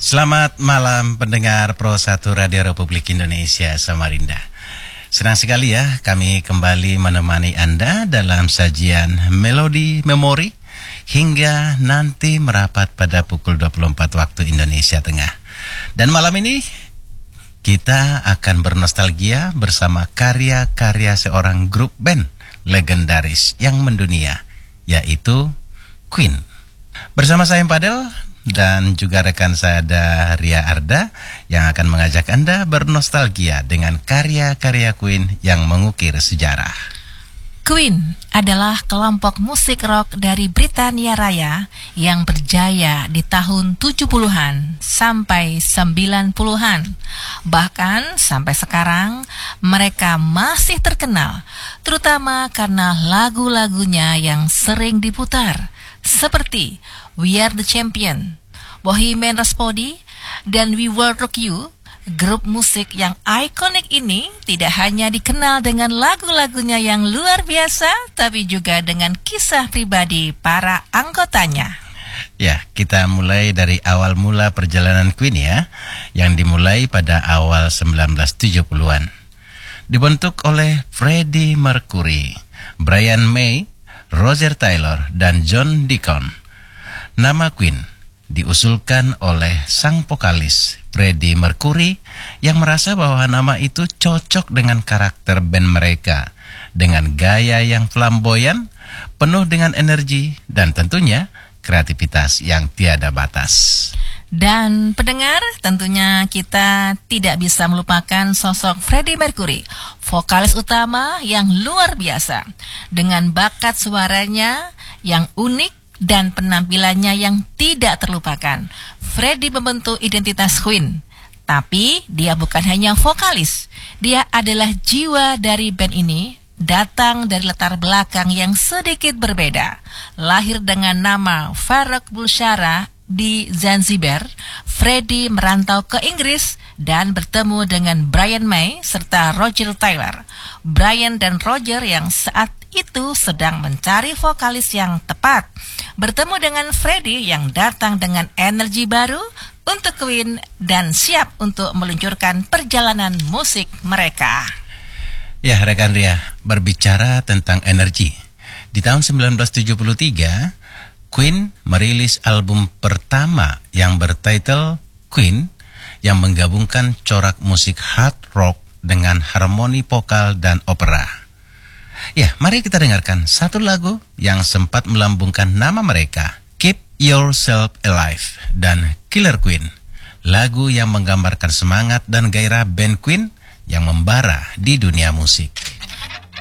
Selamat malam pendengar Pro 1 Radio Republik Indonesia Samarinda. Senang sekali ya kami kembali menemani Anda dalam sajian Melodi Memori hingga nanti merapat pada pukul 24 waktu Indonesia Tengah. Dan malam ini kita akan bernostalgia bersama karya-karya seorang grup band legendaris yang mendunia, yaitu Queen. Bersama saya Padel dan juga rekan saya ada Ria Arda yang akan mengajak Anda bernostalgia dengan karya-karya Queen yang mengukir sejarah. Queen adalah kelompok musik rock dari Britania Raya yang berjaya di tahun 70-an sampai 90-an. Bahkan sampai sekarang mereka masih terkenal, terutama karena lagu-lagunya yang sering diputar, seperti We Are The Champion, Bohemian Rhapsody, dan We Will Rock You. Grup musik yang ikonik ini tidak hanya dikenal dengan lagu-lagunya yang luar biasa, tapi juga dengan kisah pribadi para anggotanya. Ya, kita mulai dari awal mula perjalanan Queen ya, yang dimulai pada awal 1970-an. Dibentuk oleh Freddie Mercury, Brian May, Roger Taylor, dan John Deacon. Nama Queen diusulkan oleh sang vokalis Freddie Mercury yang merasa bahwa nama itu cocok dengan karakter band mereka, dengan gaya yang flamboyan, penuh dengan energi, dan tentunya kreativitas yang tiada batas. Dan pendengar, tentunya kita tidak bisa melupakan sosok Freddie Mercury, vokalis utama yang luar biasa, dengan bakat suaranya yang unik dan penampilannya yang tidak terlupakan. Freddie membentuk identitas Queen. Tapi dia bukan hanya vokalis, dia adalah jiwa dari band ini, datang dari latar belakang yang sedikit berbeda. Lahir dengan nama Farrokh Bulsara di Zanzibar, Freddie merantau ke Inggris dan bertemu dengan Brian May serta Roger Taylor. Brian dan Roger yang saat itu sedang mencari vokalis yang tepat, bertemu dengan Freddie yang datang dengan energi baru untuk Queen dan siap untuk meluncurkan perjalanan musik mereka. Ya, rekan Ria, berbicara tentang energi. Di tahun 1973, Queen merilis album pertama yang bertitel Queen, yang menggabungkan corak musik hard rock dengan harmoni vokal dan opera. Ya, mari kita dengarkan satu lagu yang sempat melambungkan nama mereka, Keep Yourself Alive, dan Killer Queen, lagu yang menggambarkan semangat dan gairah band Queen yang membara di dunia musik.